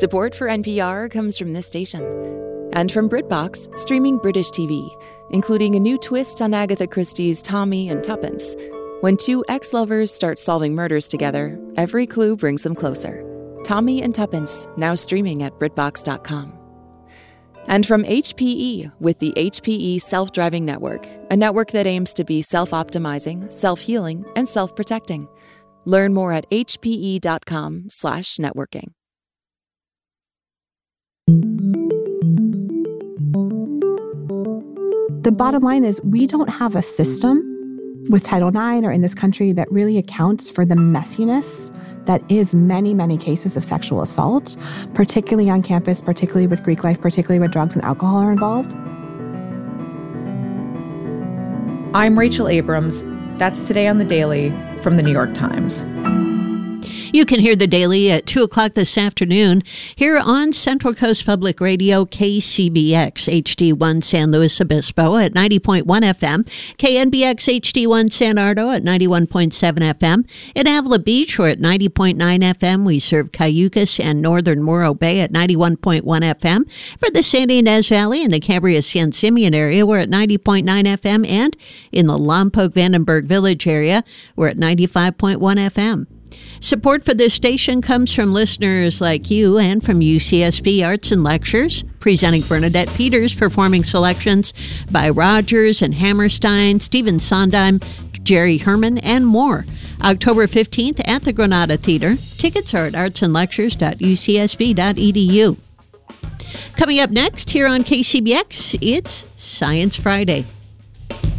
Support for NPR comes from this station and from BritBox, streaming British TV, including a new twist on Agatha Christie's Tommy and Tuppence. When two ex-lovers start solving murders together, every clue brings them closer. Tommy and Tuppence, now streaming at BritBox.com. And from HPE with the HPE Self-Driving Network, a network that aims to be self-optimizing, self-healing, and self-protecting. Learn more at hpe.com/networking. The bottom line is we don't have a system with Title IX or in this country that really accounts for the messiness that is many, many cases of sexual assault, particularly on campus, particularly with Greek life, particularly when drugs and alcohol are involved. I'm Rachel Abrams. That's Today on the Daily from the New York Times. You can hear The Daily at 2 o'clock this afternoon here on Central Coast Public Radio, KCBX HD1 San Luis Obispo at 90.1 FM, KNBX HD1 San Ardo at 91.7 FM. In Avila Beach, we're at 90.9 FM. We serve Cayucas and northern Morro Bay at 91.1 FM. For the San Ynez Valley and the Cambria-San Simeon area, we're at 90.9 FM. And in the Lompoc-Vandenberg Village area, we're at 95.1 FM. Support for this station comes from listeners like you and from UCSB Arts and Lectures, presenting Bernadette Peters performing selections by Rodgers and Hammerstein, Stephen Sondheim, Jerry Herman, and more. October 15th at the Granada Theater. Tickets are at artsandlectures.ucsb.edu. Coming up next here on KCBX, it's Science Friday.